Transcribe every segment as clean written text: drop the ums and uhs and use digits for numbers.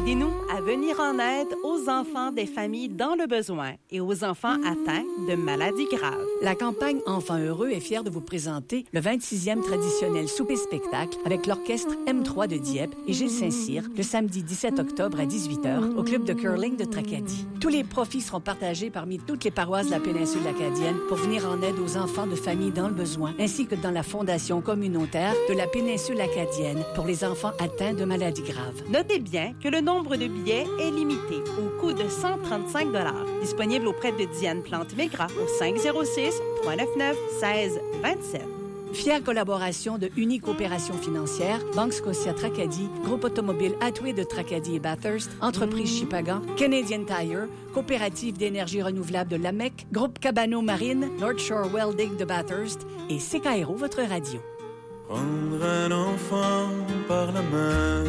Aidez-nous à venir en aide aux enfants des familles dans le besoin et aux enfants atteints de maladies graves. La campagne Enfants heureux est fière de vous présenter le 26e traditionnel souper-spectacle avec l'orchestre M3 de Dieppe et Gilles Saint-Cyr le samedi 17 octobre à 18h au club de curling de Tracadie. Tous les profits seront partagés parmi toutes les paroisses de la péninsule acadienne pour venir en aide aux enfants de familles dans le besoin, ainsi que dans la fondation communautaire de la péninsule acadienne pour les enfants atteints de maladies graves. Notez bien que le nombre de billets est limité au coût de 135 $. Disponible auprès de Diane Plante-Mégras au 506-399-1627. Fière collaboration de Unique Opération Financière, Banque Scotia Tracadie, Groupe Automobile Attway de Tracadie et Bathurst, Entreprise Chipagan, Canadian Tire, Coopérative d'énergie renouvelable de l'AMEC, Groupe Cabano Marine, North Shore Welding de Bathurst et CKRO, votre radio. Prendre un enfant par la main.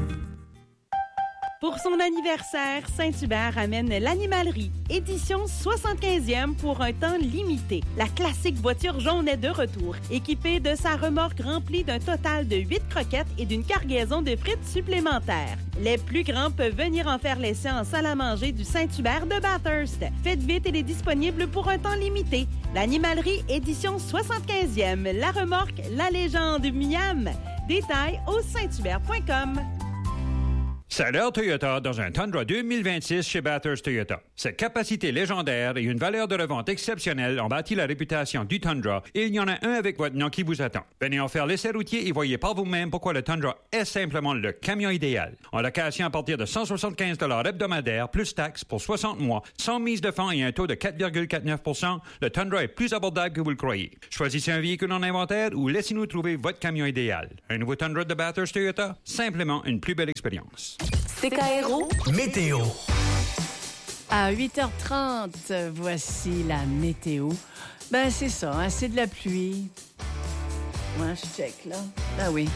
Pour son anniversaire, Saint-Hubert amène l'Animalerie, édition 75e pour un temps limité. La classique voiture jaune est de retour, équipée de sa remorque remplie d'un total de 8 croquettes et d'une cargaison de frites supplémentaires. Les plus grands peuvent venir en faire l'essai en salle à manger du Saint-Hubert de Bathurst. Faites vite, elle est disponible pour un temps limité. L'Animalerie, édition 75e. La remorque, la légende Miam. Détails au sainthubert.com. Salaire Toyota dans un Tundra 2026 chez Bathurst Toyota. Cette capacité légendaire et une valeur de revente exceptionnelle ont bâti la réputation du Tundra et il y en a un avec votre nom qui vous attend. Venez en faire l'essai routier et voyez par vous-même pourquoi le Tundra est simplement le camion idéal. En location à partir de 175 $ hebdomadaires plus taxes pour 60 mois, sans mise de fonds et un taux de 4,49 %, le Tundra est plus abordable que vous le croyez. Choisissez un véhicule en inventaire ou laissez-nous trouver votre camion idéal. Un nouveau Tundra de Bathurst Toyota, simplement une plus belle expérience. CKRO Météo. À 8h30, voici la météo. Ben, c'est ça, hein, c'est de la pluie. Moi, je check, là. Ah oui.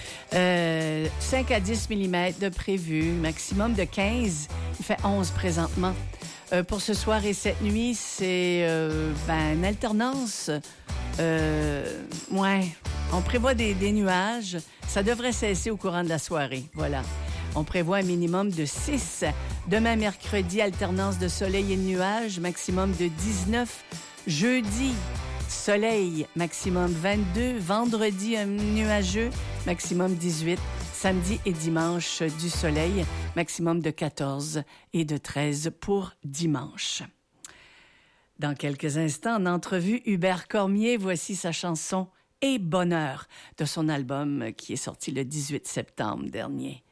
5 à 10 mm de prévu, maximum de 15. Il fait 11 présentement. Pour ce soir et cette nuit, c'est une alternance. Ouais, on prévoit des nuages. Ça devrait cesser au courant de la soirée. Voilà. On prévoit un minimum de 6. Demain, mercredi, alternance de soleil et de nuages, maximum de 19. Jeudi, soleil, maximum 22. Vendredi, un nuageux, maximum 18. Samedi et dimanche, du soleil, maximum de 14 et de 13 pour dimanche. Dans quelques instants, en entrevue, Hubert Cormier, voici sa chanson « Et bonheur » de son album qui est sorti le 18 septembre dernier.